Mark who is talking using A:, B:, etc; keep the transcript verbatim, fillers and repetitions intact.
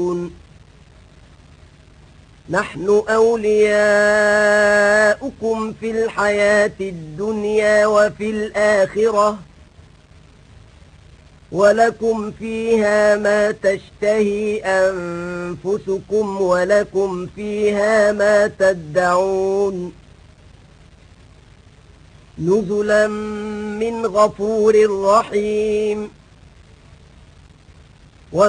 A: نحن أولياؤكم في الحياة الدنيا وفي الآخرة ولكم فيها ما تشتهي أنفسكم ولكم فيها ما تدعون نزلا من غفور رحيم.